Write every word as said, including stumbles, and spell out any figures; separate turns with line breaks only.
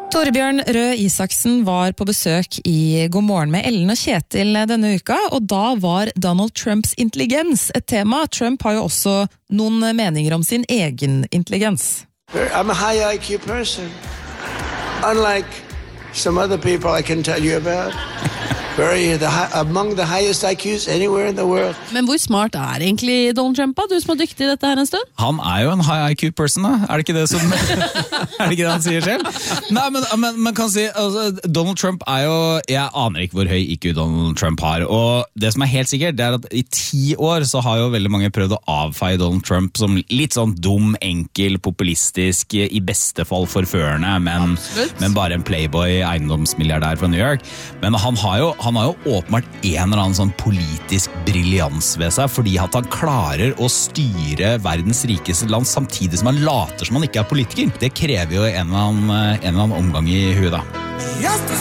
Torbjørn Røe Isaksen var på besøk i God morgen med Ellen og Kjetil denne uka, og da var Donald Trumps intelligens et tema. Trump har jo også noen meninger om sin egen intelligens.
I'm a high I Q person, unlike some other people I can tell you about. Very, the, among the highest I Qs anywhere in the world.
Men hvor smart er egentlig Donald Trump, da? Du som er dyktig i dette her en stund?
Han er jo en high I Q person, da. Er det ikke det som er det ikke det han sier selv? Nei, men, men man kan si altså, Donald Trump er jo jeg aner ikke hvor høy I Q Donald Trump har, og det som er helt sikkert det er at i ti år så har jo veldig mange prøvd å avfeie Donald Trump som litt sånn dum, enkel, populistisk, i beste fall forførende, men, men bare en playboy eiendomsmilliardær fra New York. Men han har jo Han har jo åpenbart en eller annen sånn politisk briljans ved seg, fordi at han klarer å styre verdens rikeste land samtidig som han later som han ikke er politiker. Det krever jo en eller annen, en eller annen omgang i huet da.